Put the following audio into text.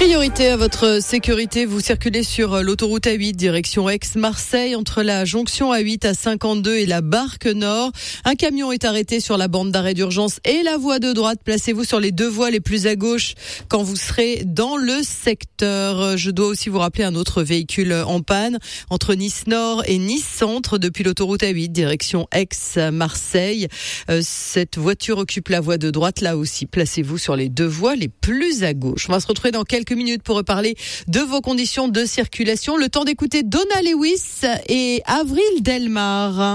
Priorité à votre sécurité, vous circulez sur l'autoroute A8 direction Aix-Marseille entre la jonction A8 à 52 et la Barque Nord. Un camion est arrêté sur la bande d'arrêt d'urgence et la voie de droite. Placez-vous sur les deux voies les plus à gauche quand vous serez dans le secteur. Je dois aussi vous rappeler un autre véhicule en panne entre Nice Nord et Nice Centre depuis l'autoroute A8 direction Aix-Marseille. Cette voiture occupe la voie de droite. Là aussi, placez-vous sur les deux voies les plus à gauche. On va se retrouver dans quelques minutes pour reparler de vos conditions de circulation. Le temps d'écouter Donna Lewis et Avril Delmar.